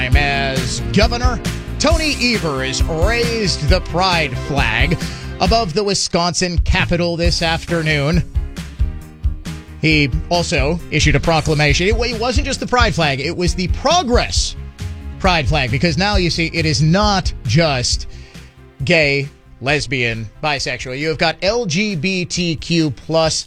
As governor, Tony Evers raised the pride flag above the Wisconsin Capitol this afternoon. He also issued a proclamation. It wasn't just the pride flag, it was the progress pride flag, because now you see it is not just gay, lesbian, bisexual. You have got LGBTQ plus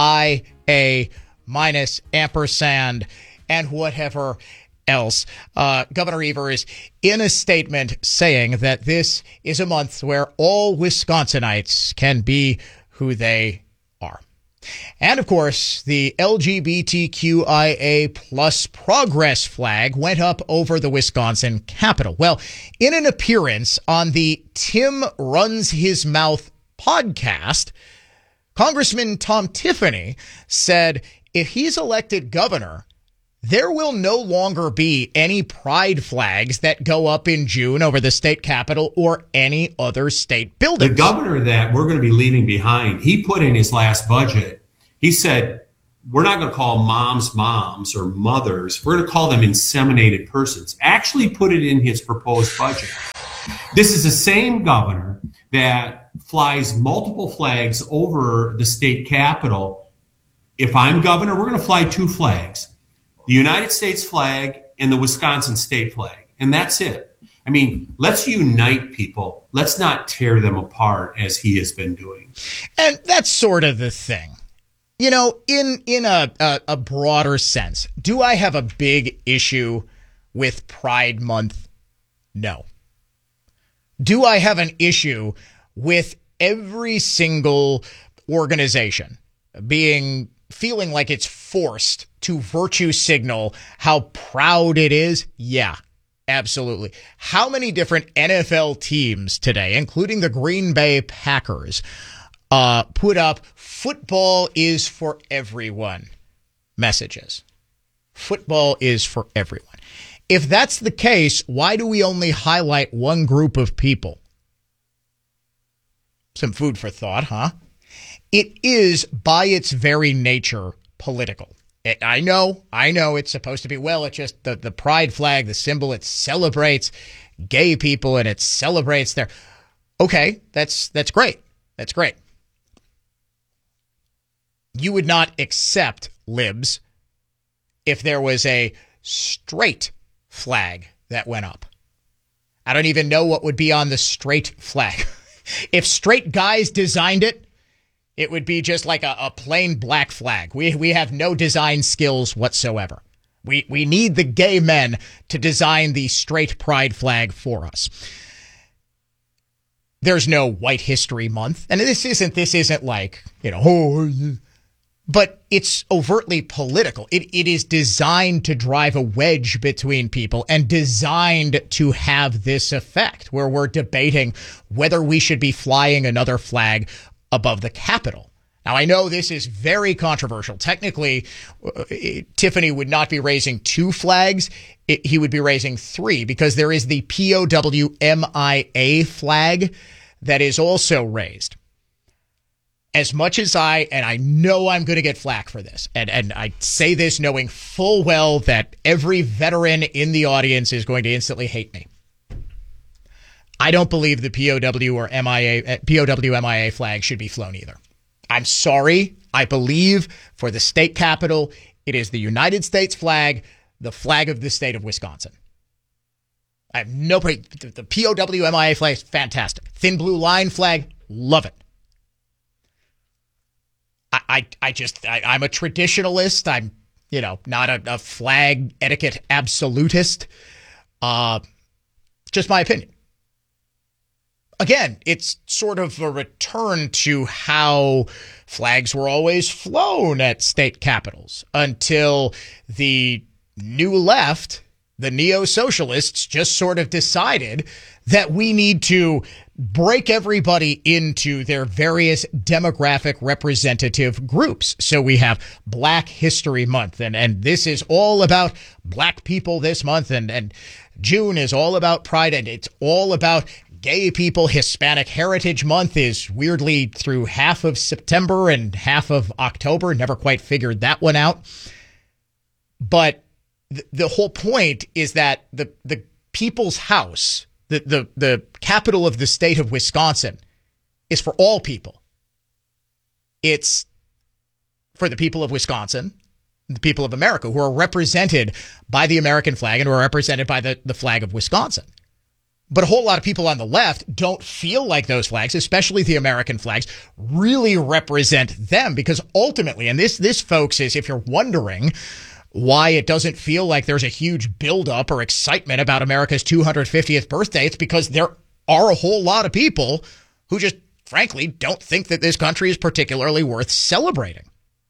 IA minus ampersand and whatever else. Governor Evers in a statement saying that this is a month where all Wisconsinites can be who they are. And of course, the LGBTQIA plus progress flag went up over the Wisconsin Capitol. Well, in an appearance on the Tim Runs His Mouth podcast, Congressman Tom Tiffany said if he's elected governor, there will no longer be any pride flags that go up in June over the state capitol or any other state buildings. The governor that we're going to be leaving behind, he put in his last budget, he said, we're not going to call moms moms or mothers. We're going to call them inseminated persons. Actually put it in his proposed budget. This is the same governor that flies multiple flags over the state capitol. If I'm governor, we're going to fly two flags. The United States flag and the Wisconsin state flag. And that's it. I mean, let's unite people. Let's not tear them apart as he has been doing. And that's sort of the thing. You know, in a broader sense, do I have a big issue with Pride Month? No. Do I have an issue with every single organization feeling like it's forced to virtue signal how proud it is? Yeah, absolutely. How many different NFL teams today, including the Green Bay Packers, put up "football is for everyone" messages? Football is for everyone. If that's the case, why do we only highlight one group of people? Some food for thought, huh? It is, by its very nature, political. I know it's supposed to be, it's just the pride flag, the symbol, it celebrates gay people and it celebrates their... Okay, that's great. That's great. You would not accept libs if there was a straight flag that went up. I don't even know what would be on the straight flag. If straight guys designed it, it would be just like a plain black flag. We have no design skills whatsoever. We need the gay men to design the straight pride flag for us. There's no White History Month, and this isn't like, but it's overtly political. It is designed to drive a wedge between people and designed to have this effect where we're debating whether we should be flying another flag above the Capitol. Now, I know this is very controversial. Technically, Tiffany would not be raising two flags. He would be raising three, because there is the POWMIA flag that is also raised. As much as I know I'm going to get flack for this, and I say this knowing full well that every veteran in the audience is going to instantly hate me. I don't believe the POWMIA flag should be flown either. I'm sorry. I believe for the state capitol, it is the United States flag, the flag of the state of Wisconsin. I have no problem. The POWMIA flag is fantastic. Thin blue line flag, love it. I'm a traditionalist. I'm, not a flag etiquette absolutist. Just my opinion. Again, it's sort of a return to how flags were always flown at state capitals until the new left, the neo-socialists, just sort of decided that we need to break everybody into their various demographic representative groups. So we have Black History Month, and this is all about black people this month, and June is all about pride, and it's all about gay people. Hispanic Heritage Month is weirdly through half of September and half of October. Never quite figured that one out. But the whole point is that the people's house, the capital of the state of Wisconsin, is for all people. It's for the people of Wisconsin, the people of America, who are represented by the American flag and who are represented by the flag of Wisconsin. But a whole lot of people on the left don't feel like those flags, especially the American flags, really represent them, because ultimately, and this, folks, is, if you're wondering why it doesn't feel like there's a huge buildup or excitement about America's 250th birthday, it's because there are a whole lot of people who just, frankly, don't think that this country is particularly worth celebrating.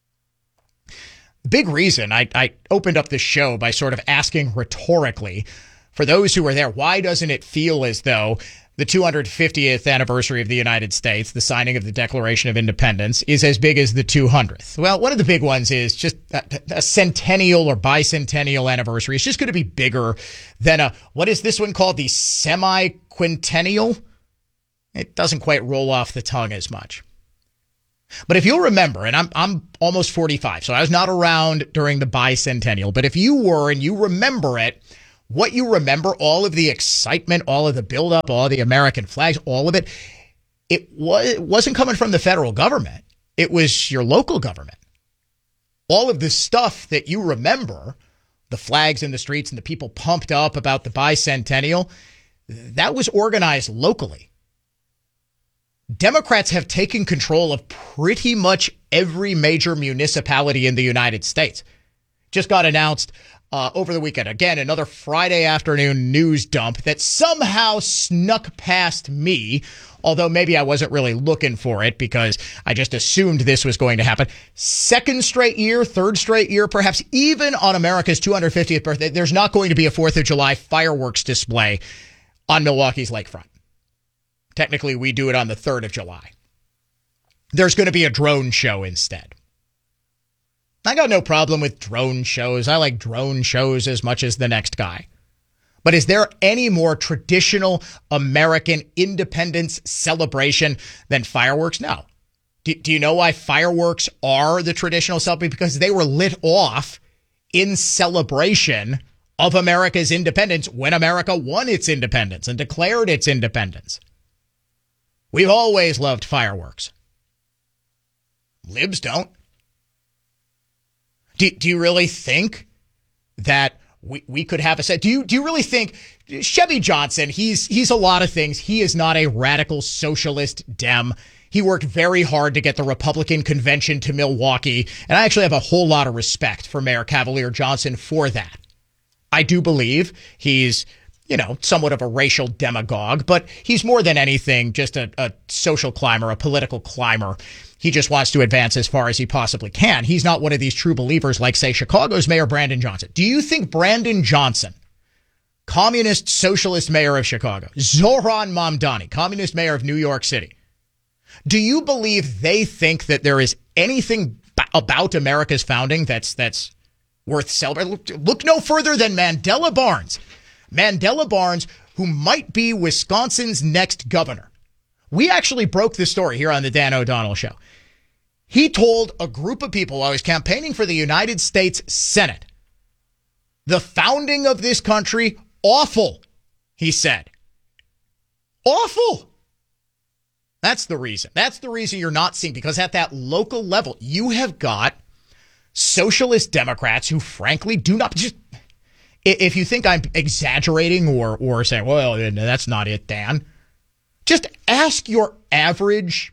The big reason I opened up this show by sort of asking rhetorically, for those who were there, why doesn't it feel as though the 250th anniversary of the United States, the signing of the Declaration of Independence, is as big as the 200th? Well, one of the big ones is just a centennial or bicentennial anniversary. It's just going to be bigger than what is this one called? The semi-quintennial? It doesn't quite roll off the tongue as much. But if you'll remember, and I'm almost 45, so I was not around during the bicentennial, but if you were and you remember it, what you remember, all of the excitement, all of the buildup, all of the American flags, all of it, it wasn't coming from the federal government. It was your local government. All of the stuff that you remember, the flags in the streets and the people pumped up about the bicentennial, that was organized locally. Democrats have taken control of pretty much every major municipality in the United States. Just got announced over the weekend. Again, another Friday afternoon news dump that somehow snuck past me, although maybe I wasn't really looking for it because I just assumed this was going to happen. Second straight year, third straight year, perhaps even on America's 250th birthday, there's not going to be a 4th of July fireworks display on Milwaukee's lakefront. Technically, we do it on the 3rd of July. There's going to be a drone show instead. I got no problem with drone shows. I like drone shows as much as the next guy. But is there any more traditional American independence celebration than fireworks? No. Do you know why fireworks are the traditional celebration? Because they were lit off in celebration of America's independence when America won its independence and declared its independence. We've always loved fireworks. Libs don't. Do you really think that we could have a set? Do you really think Chevy Johnson, he's a lot of things. He is not a radical socialist Dem. He worked very hard to get the Republican convention to Milwaukee. And I actually have a whole lot of respect for Mayor Cavalier Johnson for that. I do believe he's, somewhat of a racial demagogue, but he's more than anything just a social climber, a political climber. He just wants to advance as far as he possibly can. He's not one of these true believers like, say, Chicago's Mayor Brandon Johnson. Do you think Brandon Johnson, communist socialist mayor of Chicago, Zohran Mamdani, communist mayor of New York City, do you believe they think that there is anything about America's founding that's worth celebrating? Look no further than Mandela Barnes. Mandela Barnes, who might be Wisconsin's next governor. We actually broke this story here on the Dan O'Donnell Show. He told a group of people while he was campaigning for the United States Senate, the founding of this country, awful, he said. Awful. That's the reason. That's the reason you're not seeing, because at that local level, you have got socialist Democrats who frankly do not just... If you think I'm exaggerating or saying, well, that's not it, Dan, just ask your average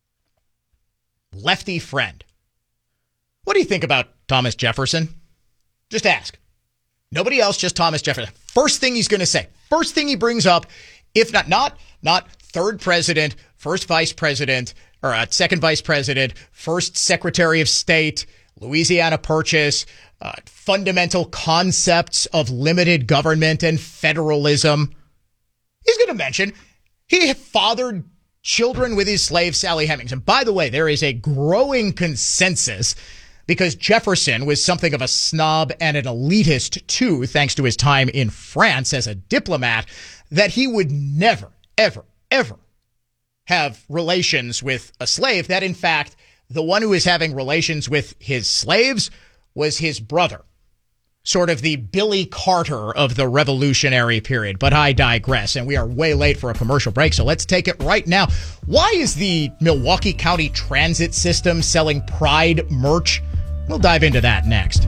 lefty friend. What do you think about Thomas Jefferson? Just ask. Nobody else, just Thomas Jefferson. First thing he's going to say, first thing he brings up, if not third president, first vice president, or second vice president, first secretary of state, Louisiana Purchase, fundamental concepts of limited government and federalism. He's going to mention he fathered children with his slave Sally Hemings. And by the way, there is a growing consensus, because Jefferson was something of a snob and an elitist too, thanks to his time in France as a diplomat, that he would never, ever, ever have relations with a slave. That, in fact, the one who was having relations with his slaves was his brother. sort of the Billy Carter of the Revolutionary period. But I digress, and we are way late for a commercial break, so let's take it right now. Why is the Milwaukee County Transit System selling Pride merch? We'll dive into that next.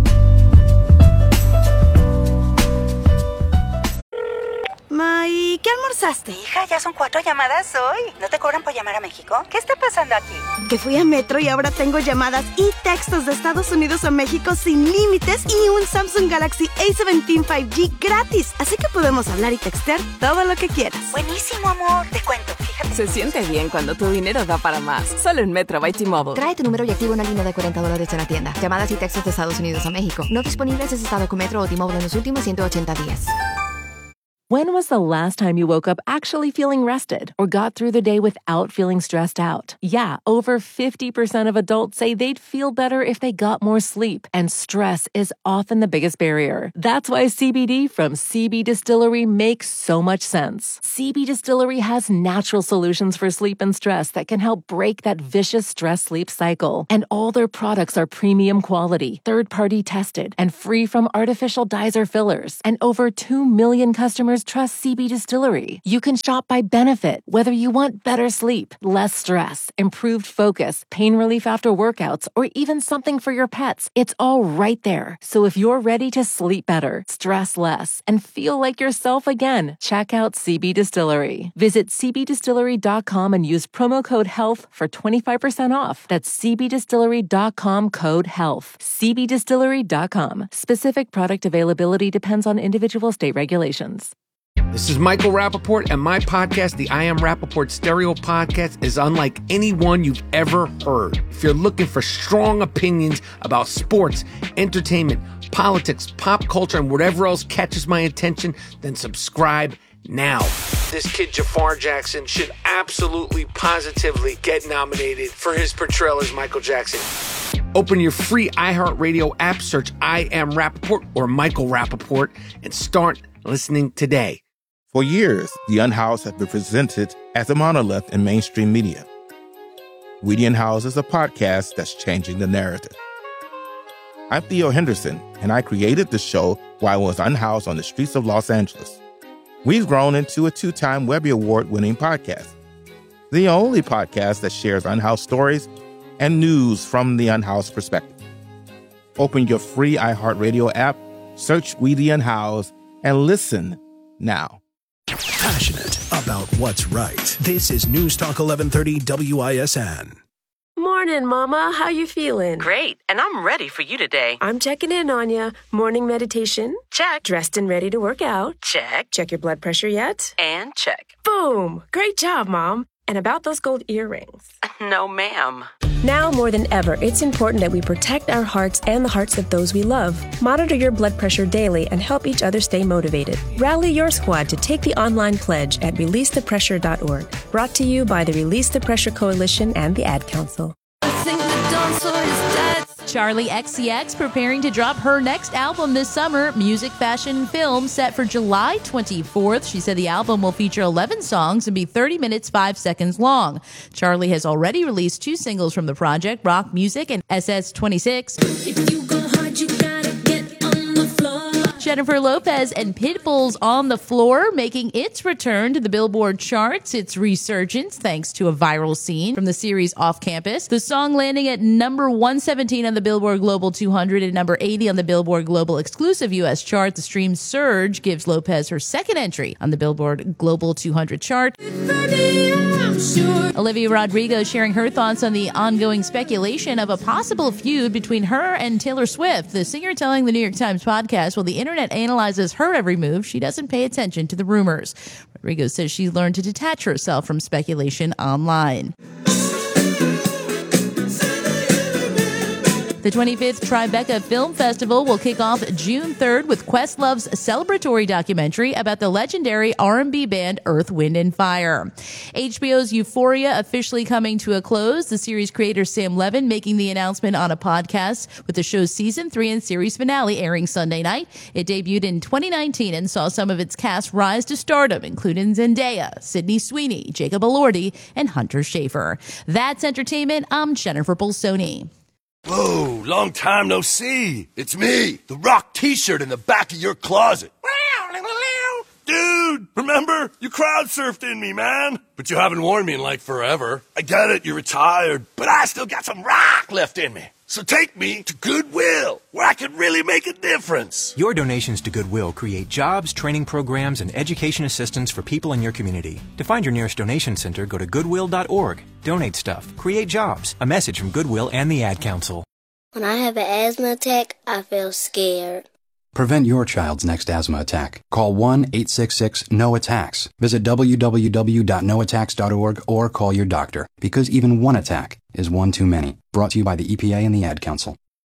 ¿Y qué almorzaste? Hija, ya son 4 llamadas hoy. ¿No te cobran por llamar a México? ¿Qué está pasando aquí? Que fui a Metro y ahora tengo llamadas y textos de Estados Unidos a México sin límites y un Samsung Galaxy A17 5G gratis. Así que podemos hablar y textear todo lo que quieras. Buenísimo, amor. Te cuento, fíjate. Se siente bien cuando tu dinero da para más. Solo en Metro by T-Mobile. Trae tu número y activa una línea de $40 en la tienda. Llamadas y textos de Estados Unidos a México. No disponibles si estado con Metro o T-Mobile en los últimos 180 días. When was the last time you woke up actually feeling rested or got through the day without feeling stressed out? Yeah, over 50% of adults say they'd feel better if they got more sleep, and stress is often the biggest barrier. That's why CBD from CB Distillery makes so much sense. CB Distillery has natural solutions for sleep and stress that can help break that vicious stress-sleep cycle. And all their products are premium quality, third-party tested, and free from artificial dyes or fillers. And over 2 million customers trust CB Distillery. You can shop by benefit, whether you want better sleep, less stress, improved focus, pain relief after workouts, or even something for your pets. It's all right there. So if you're ready to sleep better, stress less, and feel like yourself again, check out CB Distillery. Visit cbdistillery.com and use promo code HEALTH for 25% off. That's cbdistillery.com code HEALTH. cbdistillery.com. Specific product availability depends on individual state regulations. This is Michael Rappaport, and my podcast, the I Am Rappaport Stereo Podcast, is unlike any one you've ever heard. If you're looking for strong opinions about sports, entertainment, politics, pop culture, and whatever else catches my attention, then subscribe now. This kid, Jafar Jackson, should absolutely, positively get nominated for his portrayal as Michael Jackson. Open your free iHeartRadio app, search I Am Rappaport or Michael Rappaport, and start listening today. For years, The Unhoused have been presented as a monolith in mainstream media. We The Unhoused is a podcast that's changing the narrative. I'm Theo Henderson, and I created the show while I was unhoused on the streets of Los Angeles. We've grown into a 2-time Webby Award-winning podcast, the only podcast that shares unhoused stories and news from the unhoused perspective. Open your free iHeartRadio app, search We The Unhoused, and listen now. Passionate about what's right. This is News Talk 1130 WISN. Morning, Mama. How you feeling? Great, and I'm ready for you today. I'm checking in on you. Morning meditation? Check. Dressed and ready to work out? Check. Check your blood pressure yet? And check. Boom! Great job, Mom. And about those gold earrings? No, ma'am. Now more than ever, it's important that we protect our hearts and the hearts of those we love. Monitor your blood pressure daily and help each other stay motivated. Rally your squad to take the online pledge at releasethepressure.org. Brought to you by the Release the Pressure Coalition and the Ad Council. Charli XCX preparing to drop her next album this summer, Music, Fashion, and Film, set for July 24th. She said the album will feature 11 songs and be 30 minutes, 5 seconds long. Charli has already released 2 singles from the project, Rock Music and SS26. If you go hard, you gotta get on the floor. Jennifer Lopez and Pitbull's On the Floor making its return to the Billboard charts. Its resurgence thanks to a viral scene from the series Off Campus. The song landing at number 117 on the Billboard Global 200 and number 80 on the Billboard Global Exclusive U.S. chart. The stream surge gives Lopez her second entry on the Billboard Global 200 chart. Olivia Rodrigo sharing her thoughts on the ongoing speculation of a possible feud between her and Taylor Swift. The singer telling the New York Times podcast, while the internet analyzes her every move, she doesn't pay attention to the rumors. Rodrigo says she's learned to detach herself from speculation online. The 25th Tribeca Film Festival will kick off June 3rd with Questlove's celebratory documentary about the legendary R&B band Earth, Wind & Fire. HBO's Euphoria officially coming to a close. The series creator Sam Levin making the announcement on a podcast, with the show's season 3 and series finale airing Sunday night. It debuted in 2019 and saw some of its cast rise to stardom, including Zendaya, Sydney Sweeney, Jacob Elordi, and Hunter Schafer. That's entertainment. I'm Jennifer Bolsoni. Whoa, long time no see. It's me, the Rock t-shirt in the back of your closet. Dude, remember? You crowd surfed in me, man. But you haven't worn me in like forever. I get it, you're retired, but I still got some rock left in me. So take me to Goodwill, where I can really make a difference. Your donations to Goodwill create jobs, training programs, and education assistance for people in your community. To find your nearest donation center, go to goodwill.org. Donate stuff. Create jobs. A message from Goodwill and the Ad Council. When I have an asthma attack, I feel scared. Prevent your child's next asthma attack. Call 1-866-NO-ATTACKS. Visit www.noattacks.org or call your doctor, because even one attack is one too many. Brought to you by the EPA and the Ad Council.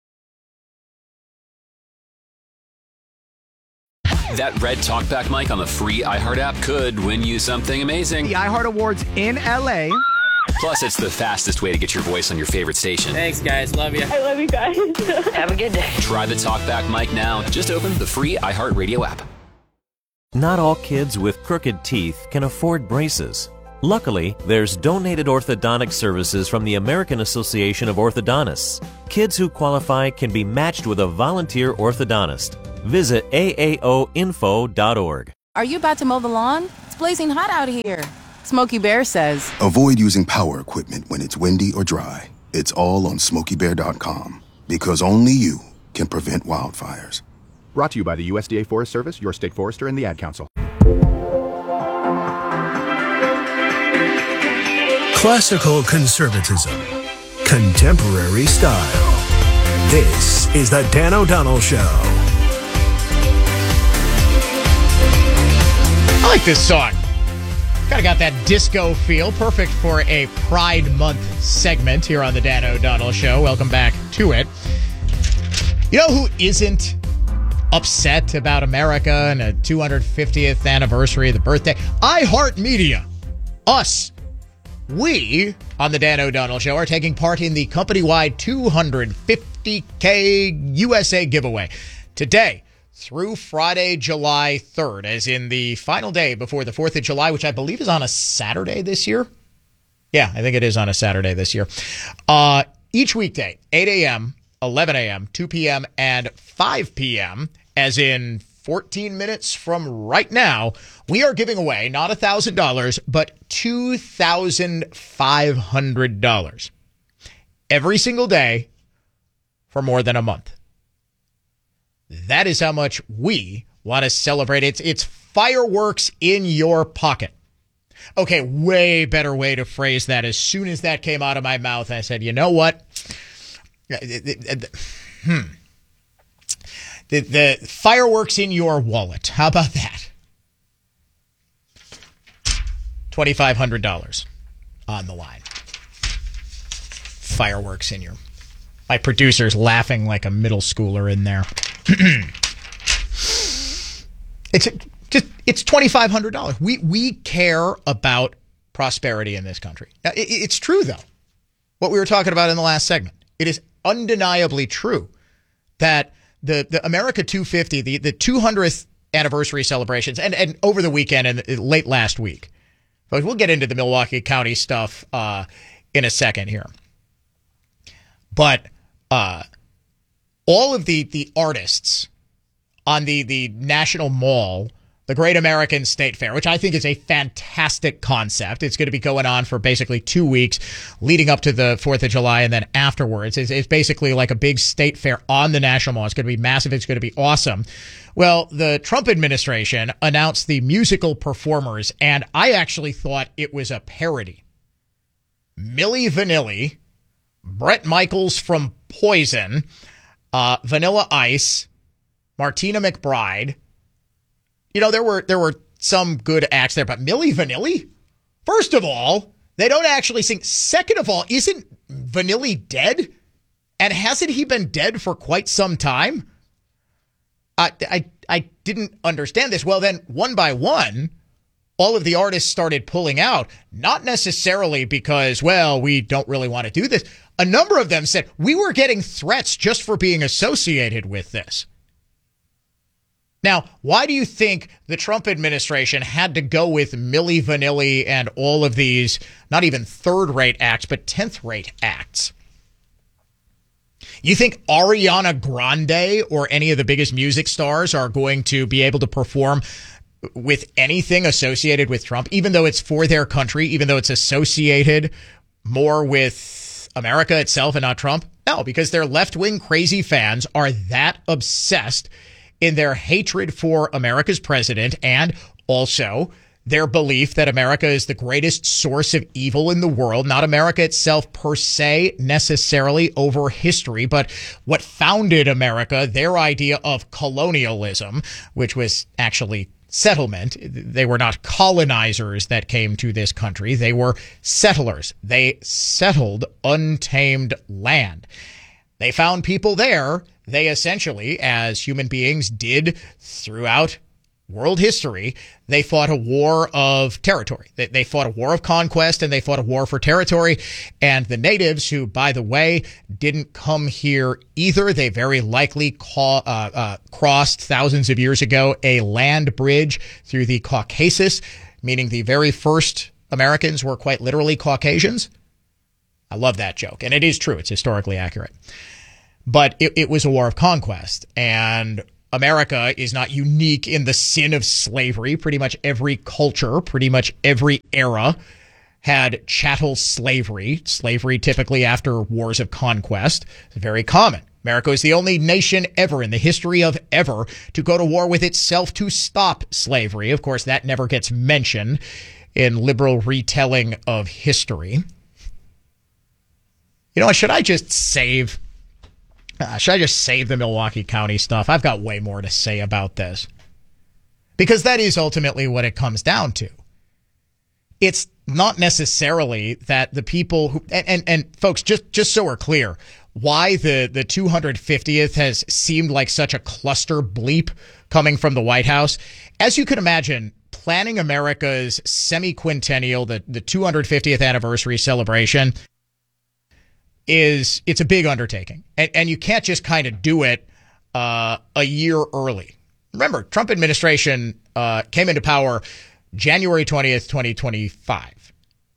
That red talkback mic on the free iHeart app could win you something amazing. The iHeart Awards in LA. Plus, it's the fastest way to get your voice on your favorite station. Thanks, guys. Love you. I love you guys. Have a good day. Try the talkback mic now. Just open the free iHeartRadio app. Not all kids with crooked teeth can afford braces. Luckily, there's donated orthodontic services from the American Association of Orthodontists. Kids who qualify can be matched with a volunteer orthodontist. Visit aaoinfo.org. Are you about to mow the lawn? It's blazing hot out here. Smokey Bear says, avoid using power equipment when it's windy or dry. It's all on SmokeyBear.com, because only you can prevent wildfires. Brought to you by the USDA Forest Service, your state forester, and the Ad Council. Classical conservatism. Contemporary style. This is the Dan O'Donnell Show. I like this song. Kind of got that disco feel. Perfect for a Pride Month segment here on the Dan O'Donnell Show. Welcome back to it. You know who isn't upset about America and a 250th anniversary of the birthday? iHeartMedia. Us. We, on the Dan O'Donnell Show, are taking part in the company-wide $250K USA giveaway today through Friday, July 3rd, as in the final day before the 4th of July, which I believe is on a Saturday this year. Yeah, I think it is on a Saturday this year. Each weekday, 8 a.m., 11 a.m., 2 p.m., and 5 p.m., as in 14 minutes from right now, we are giving away not $1,000, but $2,500 every single day for more than a month. That is how much we want to celebrate. It's fireworks in your pocket. Okay, way better way to phrase that. As soon as that came out of my mouth, I said, you know what? The fireworks in your wallet. How about that? $2,500 on the line. Fireworks in your... My producer's laughing like a middle schooler in there. It's $2,500. We care about prosperity in this country. Now, it's true, though, what we were talking about in the last segment. It is undeniably true that the America 250, the 200th anniversary celebrations, and over the weekend and late last week. But we'll get into the Milwaukee County stuff in a second here. But all of the artists on the National Mall, the Great American State Fair, which I think is a fantastic concept. It's going to be going on for basically 2 weeks leading up to the 4th of July and then afterwards. It's basically like a big state fair on the National Mall. It's going to be massive. It's going to be awesome. Well, the Trump administration announced the musical performers, and I actually thought it was a parody. Milli Vanilli, Bret Michaels from Poison, Vanilla Ice, Martina McBride. You know, there were some good acts there, but Milli Vanilli? First of all, they don't actually sing. Second of all, isn't Vanilli dead? And hasn't he been dead for quite some time? I didn't understand this. Well, then, one by one, all of the artists started pulling out, not necessarily because, well, we don't really want to do this. A number of them said, we were getting threats just for being associated with this. Now, why do you think the Trump administration had to go with Milli Vanilli and all of these, not even third-rate acts, but 10th-rate acts? You think Ariana Grande or any of the biggest music stars are going to be able to perform with anything associated with Trump, even though it's for their country, even though it's associated more with America itself and not Trump? No, because their left-wing crazy fans are that obsessed in their hatred for America's president and also their belief that America is the greatest source of evil in the world, not America itself per se necessarily over history, but what founded America, their idea of colonialism, which was actually settlement. They were not colonizers that came to this country. They were settlers. They settled untamed land. They found people there. They essentially, as human beings did throughout world history, they fought a war of territory. They fought a war of conquest and they fought a war for territory. And the natives, who, by the way, didn't come here either, they very likely crossed thousands of years ago a land bridge through the Caucasus, meaning the very first Americans were quite literally Caucasians. I love that joke. And it is true. It's historically accurate. But it was a war of conquest. And America is not unique in the sin of slavery. Pretty much every culture, pretty much every era had chattel slavery. Slavery typically after wars of conquest. It's very common. America is the only nation ever in the history of ever to go to war with itself to stop slavery. Of course, that never gets mentioned in liberal retelling of history. You know, should I just save the Milwaukee County stuff? I've got way more to say about this. Because that is ultimately what it comes down to. It's not necessarily that the people who, and folks, just so we're clear, why the 250th has seemed like such a cluster bleep coming from the White House. As you can imagine, planning America's semi-quintennial, the 250th anniversary celebration, it's a big undertaking. And you can't just kind of do it a year early. Remember, Trump administration came into power January 20th, 2025.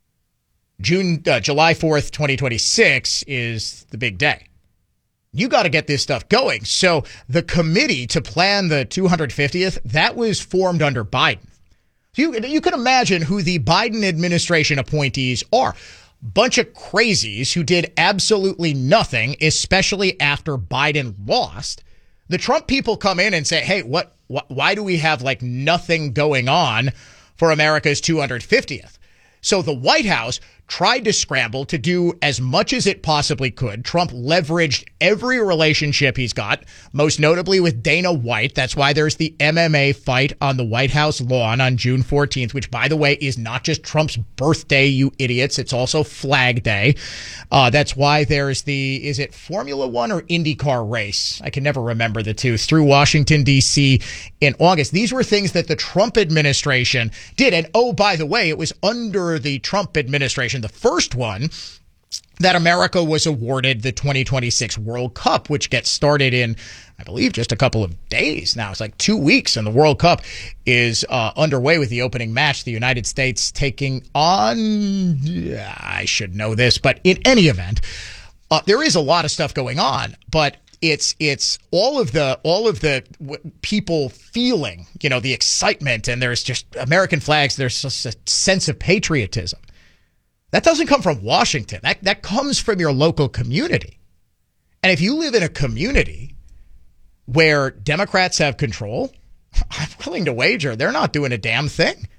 July 4th, 2026 is the big day. You got to get this stuff going. So the committee to plan the 250th, that was formed under Biden. So you can imagine who the Biden administration appointees are. Bunch of crazies who did absolutely nothing, especially after Biden lost. The Trump people come in and say, hey, why do we have like nothing going on for America's 250th? So the White House tried to scramble to do as much as it possibly could. Trump leveraged every relationship he's got, most notably with Dana White. That's why there's the MMA fight on the White House lawn on June 14th, which, by the way, is not just Trump's birthday, you idiots. It's also Flag Day. That's why there's is it Formula One or IndyCar race? I can never remember the two, through Washington, D.C. in August. These were things that the Trump administration did. And, oh, by the way, it was under the Trump administration, the first one, that America was awarded the 2026 World Cup, which gets started in, I believe, just a couple of days now. It's like 2 weeks, and the World Cup is underway with the opening match. The United States taking on, I should know this, but in any event, there is a lot of stuff going on, but it's all of the people feeling, the excitement, and there's just American flags. There's just a sense of patriotism. That doesn't come from Washington. That comes from your local community. And if you live in a community where Democrats have control, I'm willing to wager they're not doing a damn thing.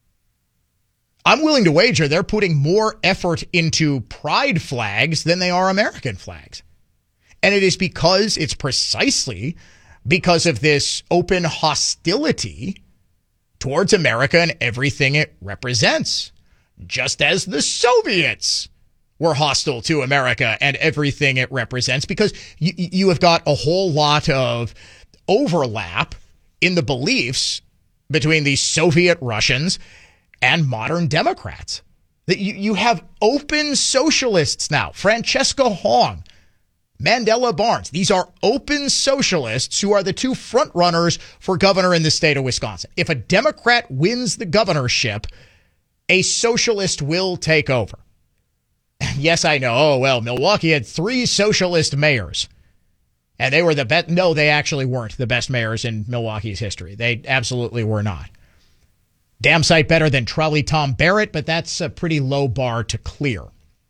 I'm willing to wager they're putting more effort into pride flags than they are American flags. And it is it's precisely because of this open hostility towards America and everything it represents. Just as the Soviets were hostile to America and everything it represents, because you have got a whole lot of overlap in the beliefs between the Soviet Russians and modern Democrats. You have open socialists now. Francesca Hong, Mandela Barnes. These are open socialists who are the two front runners for governor in the state of Wisconsin. If a Democrat wins the governorship, a socialist will take over. Yes, I know. Oh, well, Milwaukee had 3 socialist mayors. And they were the best. No, they actually weren't the best mayors in Milwaukee's history. They absolutely were not. Damn sight better than Trolley Tom Barrett, but that's a pretty low bar to clear.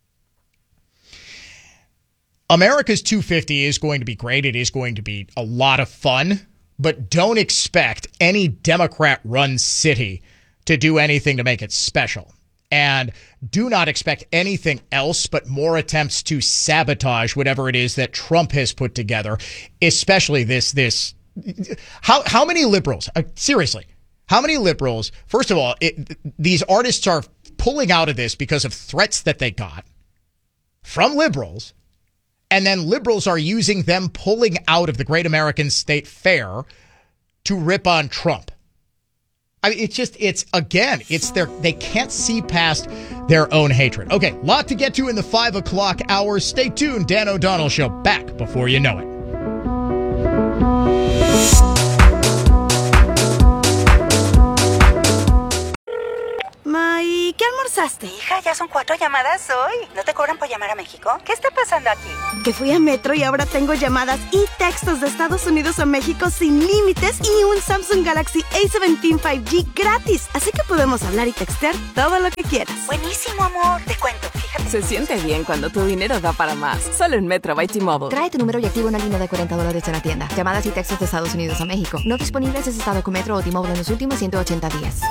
America's 250 is going to be great. It is going to be a lot of fun, but don't expect any Democrat-run city to do anything to make it special. And do not expect anything else but more attempts to sabotage whatever it is that Trump has put together, especially this. How many liberals, seriously, how many liberals, first of all, these artists are pulling out of this because of threats that they got from liberals, and then liberals are using them pulling out of the Great American State Fair to rip on Trump. I mean, they can't see past their own hatred. Okay, lot to get to in the 5 o'clock hour. Stay tuned. Dan O'Donnell Show back before you know it. ¿Y qué almorzaste? Hija, ya son 4 llamadas hoy. ¿No te cobran por llamar a México? ¿Qué está pasando aquí? Que fui a Metro y ahora tengo llamadas y textos de Estados Unidos a México sin límites y un Samsung Galaxy A17 5G gratis. Así que podemos hablar y textear todo lo que quieras. Buenísimo, amor. Te cuento, fíjate. Se siente bien cuando tu dinero da para más. Solo en Metro by T-Mobile. Trae tu número y activa una línea de $40 en la tienda. Llamadas y textos de Estados Unidos a México. No disponibles si es estado con Metro o T-Mobile en los últimos 180 días.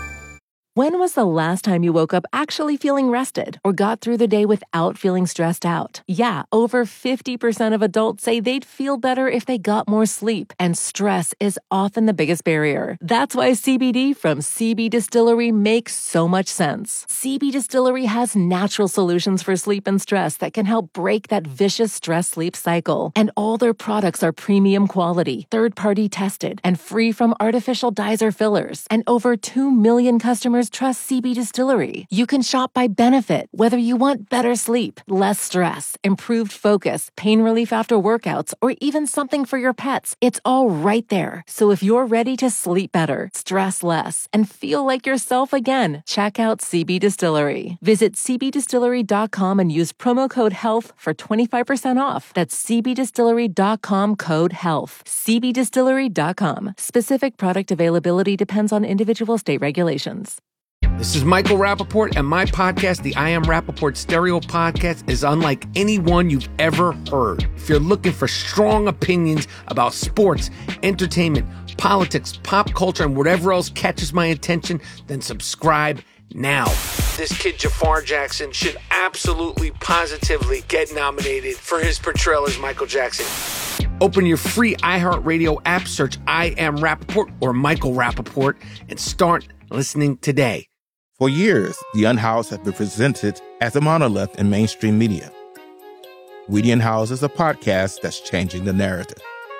When was the last time you woke up actually feeling rested or got through the day without feeling stressed out? Yeah, over 50% of adults say they'd feel better if they got more sleep, and stress is often the biggest barrier. That's why CBD from CB Distillery makes so much sense. CB Distillery has natural solutions for sleep and stress that can help break that vicious stress-sleep cycle. And all their products are premium quality, third-party tested, and free from artificial dyes or fillers. And over 2 million customers trust CB Distillery. You can shop by benefit, whether you want better sleep, less stress, improved focus, pain relief after workouts, or even something for your pets. It's all right there. So if you're ready to sleep better, stress less, and feel like yourself again, check out CB Distillery. Visit cbdistillery.com and use promo code HEALTH for 25% off. That's cbdistillery.com, code HEALTH. cbdistillery.com. Specific product availability depends on individual state regulations. This is Michael Rappaport, and my podcast, the I Am Rappaport Stereo Podcast, is unlike any one you've ever heard. If you're looking for strong opinions about sports, entertainment, politics, pop culture, and whatever else catches my attention, then subscribe now. This kid Jafar Jackson should absolutely, positively get nominated for his portrayal as Michael Jackson. Open your free iHeartRadio app, search I Am Rappaport or Michael Rappaport, and start listening today. For years, The Unhoused have been presented as a monolith in mainstream media. We the Unhoused is a podcast that's changing the narrative.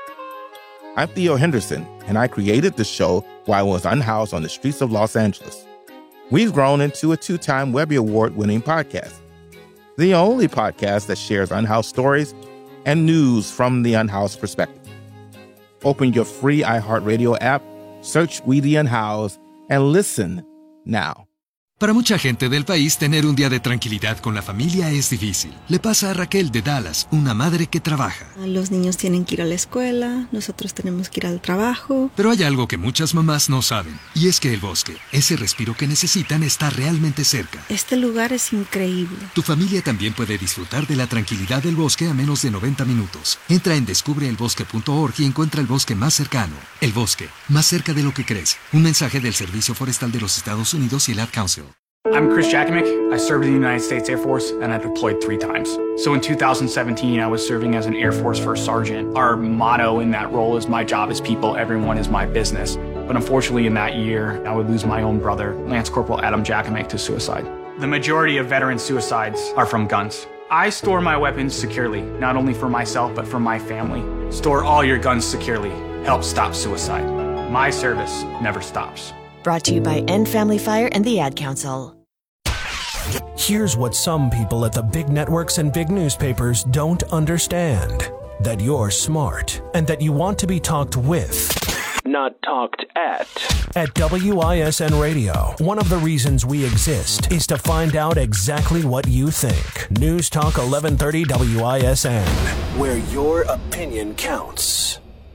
I'm Theo Henderson, and I created the show while I was unhoused on the streets of Los Angeles. We've grown into a 2-time Webby Award-winning podcast, the only podcast that shares unhoused stories and news from the unhoused perspective. Open your free iHeartRadio app, search We the Unhoused, and listen now. Para mucha gente del país, tener un día de tranquilidad con la familia es difícil. Le pasa a Raquel de Dallas, una madre que trabaja. Los niños tienen que ir a la escuela, nosotros tenemos que ir al trabajo. Pero hay algo que muchas mamás no saben, y es que el bosque, ese respiro que necesitan, está realmente cerca. Este lugar es increíble. Tu familia también puede disfrutar de la tranquilidad del bosque a menos de 90 minutos. Entra en descubreelbosque.org y encuentra el bosque más cercano. El bosque, más cerca de lo que crees. Un mensaje del Servicio Forestal de los Estados Unidos y el Ad Council. I'm Chris Jakimick. I served in the United States Air Force, and I deployed 3 times. So in 2017, I was serving as an Air Force First Sergeant. Our motto in that role is, my job is people, everyone is my business. But unfortunately, in that year, I would lose my own brother, Lance Corporal Adam Jakimick, to suicide. The majority of veteran suicides are from guns. I store my weapons securely, not only for myself, but for my family. Store all your guns securely. Help stop suicide. My service never stops. Brought to you by End Family Fire and the Ad Council. Here's what some people at the big networks and big newspapers don't understand. That you're smart and that you want to be talked with. not talked at. At WISN Radio, one of the reasons we exist is to find out exactly what you think. News Talk 1130 WISN, where your opinion counts.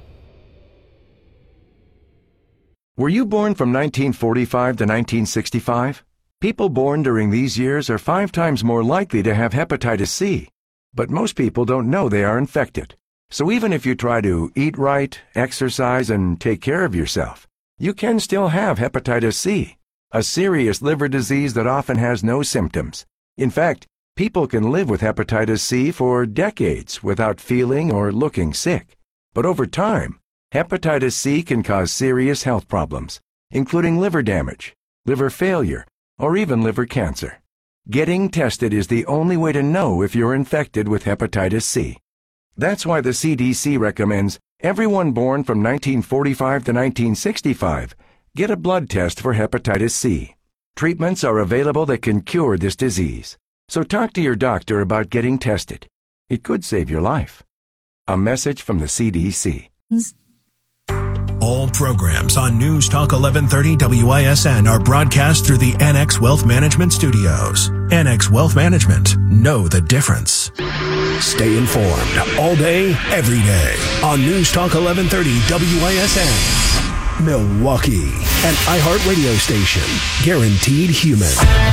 Were you born from 1945 to 1965? People born during these years are 5 times more likely to have hepatitis C. But most people don't know they are infected. So even if you try to eat right, exercise, and take care of yourself, you can still have hepatitis C, a serious liver disease that often has no symptoms. In fact, people can live with hepatitis C for decades without feeling or looking sick. But over time, hepatitis C can cause serious health problems, including liver damage, liver failure, or even liver cancer. Getting tested is the only way to know if you're infected with hepatitis C. That's why the CDC recommends everyone born from 1945 to 1965 get a blood test for hepatitis C. Treatments are available that can cure this disease. So talk to your doctor about getting tested. It could save your life. A message from the CDC. All programs on News Talk 1130 WISN are broadcast through the NX Wealth Management Studios. NX Wealth Management. Know the difference. Stay informed all day, every day on News Talk 1130 WISN. Milwaukee, an iHeartRadio station. Guaranteed human.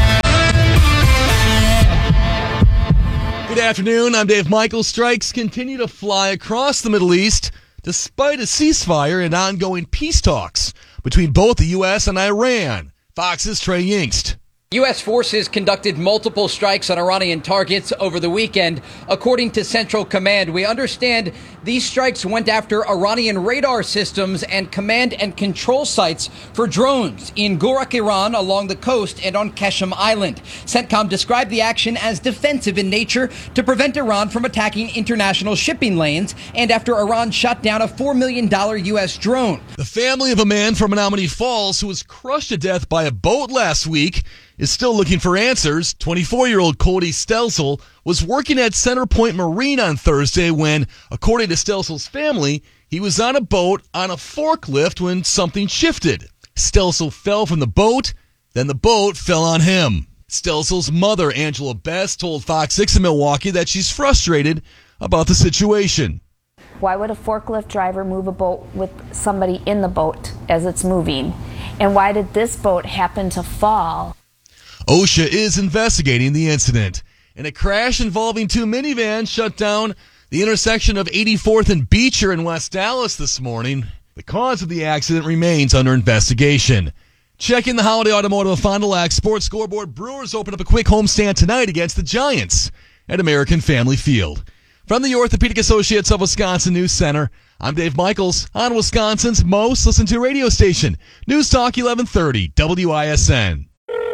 Good afternoon. I'm Dave Michael. Strikes continue to fly across the Middle East despite a ceasefire and ongoing peace talks between both the U.S. and Iran. Fox's Trey Yingst. U.S. forces conducted multiple strikes on Iranian targets over the weekend. According to Central Command, we understand these strikes went after Iranian radar systems and command and control sites for drones in Gorak, Iran, along the coast and on Qeshm Island. CENTCOM described the action as defensive in nature to prevent Iran from attacking international shipping lanes and after Iran shot down a $4 million U.S. drone. The family of a man from Menomonee Falls who was crushed to death by a boat last week is still looking for answers. 24-year-old Cody Stelsel was working at Center Point Marine on Thursday when, according to Stelsel's family, he was on a boat on a forklift when something shifted. Stelsel fell from the boat, then the boat fell on him. Stelsel's mother, Angela Best, told Fox 6 in Milwaukee that she's frustrated about the situation. Why would a forklift driver move a boat with somebody in the boat as it's moving? And why did this boat happen to fall? OSHA is investigating the incident. And a crash involving 2 minivans shut down the intersection of 84th and Beecher in West Dallas this morning. The cause of the accident remains under investigation. Checking the Holiday Automotive Fond du Lac Sports Scoreboard, Brewers open up a quick homestand tonight against the Giants at American Family Field. From the Orthopedic Associates of Wisconsin News Center, I'm Dave Michaels on Wisconsin's most listened to radio station, News Talk 1130 WISN.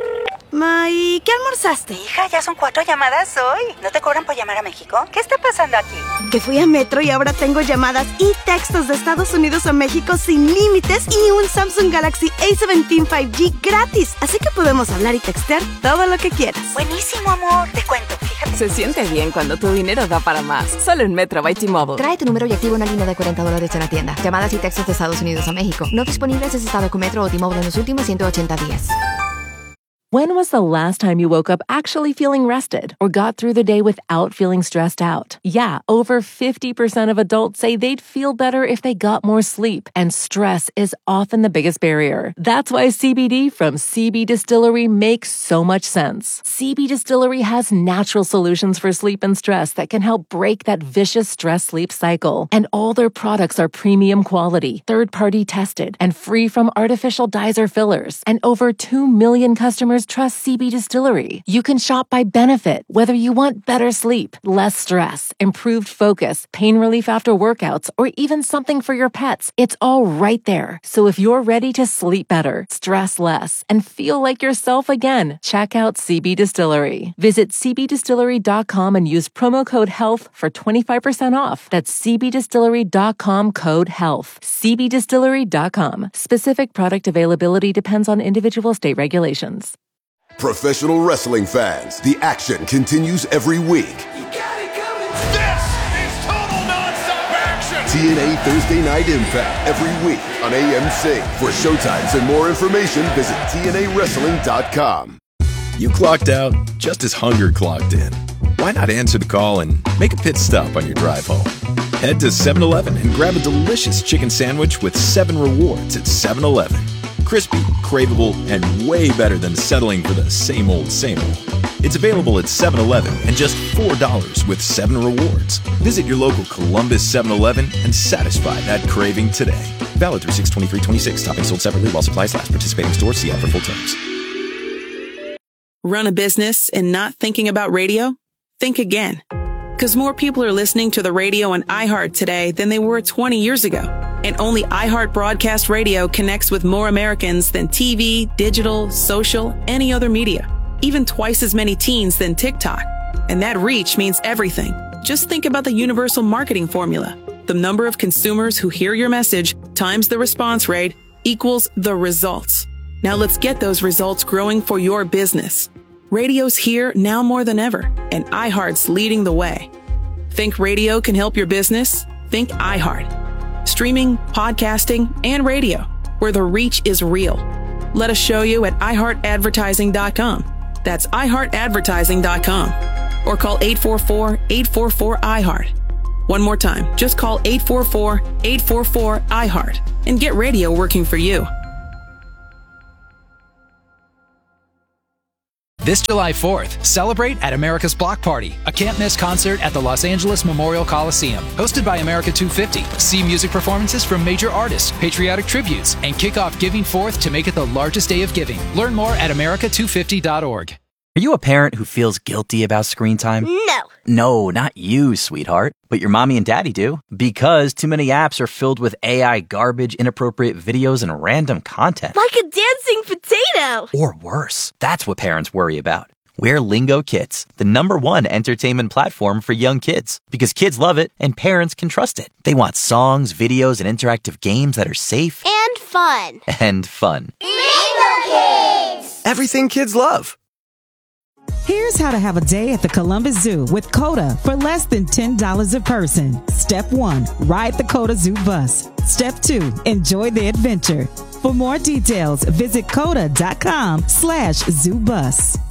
Ma, ¿y qué almorzaste? Hija, ya son 4 llamadas hoy. ¿No te cobran por llamar a México? ¿Qué está pasando aquí? Que fui a Metro y ahora tengo llamadas y textos de Estados Unidos a México sin límites y un Samsung Galaxy A17 5G gratis. Así que podemos hablar y textear todo lo que quieras. Buenísimo, amor. Te cuento, fíjate. Se siente bien cuando tu dinero da para más. Solo en Metro by T-Mobile. Trae tu número y activa una línea de $40 en la tienda. Llamadas y textos de Estados Unidos a México. No disponibles en estado con Metro o T-Mobile en los últimos 180 días. When was the last time you woke up actually feeling rested or got through the day without feeling stressed out? Yeah, over 50% of adults say they'd feel better if they got more sleep, and stress is often the biggest barrier. That's why CBD from CB Distillery makes so much sense. CB Distillery has natural solutions for sleep and stress that can help break that vicious stress-sleep cycle. And all their products are premium quality, third-party tested, and free from artificial dyes or fillers. And over 2 million customers trust CB Distillery. You can shop by benefit, whether you want better sleep, less stress, improved focus, pain relief after workouts, or even something for your pets. It's all right there. So if you're ready to sleep better, stress less, and feel like yourself again, check out CB Distillery. Visit cbdistillery.com and use promo code HEALTH for 25% off. That's cbdistillery.com code HEALTH. cbdistillery.com. Specific product availability depends on individual state regulations. Professional wrestling fans, the action continues every week. This is total nonstop action. TNA Thursday Night Impact every week on AMC. For showtimes and more information, visit TNAWrestling.com. You clocked out just as hunger clocked in. Why not answer the call and make a pit stop on your drive home? Head to 7-Eleven and grab a delicious chicken sandwich with 7 rewards at 7-Eleven. Crispy, craveable, and way better than settling for the same old, same old. It's available at 7-Eleven and just $4 with 7 rewards. Visit your local Columbus 7-Eleven and satisfy that craving today. Valid through 6/23/26. Toppings sold separately while supplies last. Participating stores. See ad for full terms. Run a business and not thinking about radio? Think again. Because more people are listening to the radio on iHeart today than they were 20 years ago. And only iHeart Broadcast Radio connects with more Americans than TV, digital, social, any other media. Even twice as many teens than TikTok. And that reach means everything. Just think about the universal marketing formula. The number of consumers who hear your message times the response rate equals the results. Now let's get those results growing for your business. Radio's here now more than ever, and iHeart's leading the way. Think radio can help your business? Think iHeart. Streaming, podcasting, and radio, where the reach is real. Let us show you at iHeartAdvertising.com. That's iHeartAdvertising.com. Or call 844-844-iHeart. One more time, just call 844-844-iHeart and get radio working for you. This July 4th, celebrate at America's Block Party, a can't-miss concert at the Los Angeles Memorial Coliseum. Hosted by America 250. See music performances from major artists, patriotic tributes, and kick off Giving 4th to make it the largest day of giving. Learn more at america250.org. Are you a parent who feels guilty about screen time? No. No, not you, sweetheart. But your mommy and daddy do. Because too many apps are filled with AI garbage, inappropriate videos, and random content. Like a dancing potato. Or worse. That's what parents worry about. We're Lingo Kids, the #1 entertainment platform for young kids. Because kids love it and parents can trust it. They want songs, videos, and interactive games that are safe. And fun. And fun. Lingo Kids! Everything kids love. Here's how to have a day at the Columbus Zoo with CODA for less than $10 a person. Step 1, ride the CODA Zoo bus. Step 2, enjoy the adventure. For more details, visit coda.com/zoobus.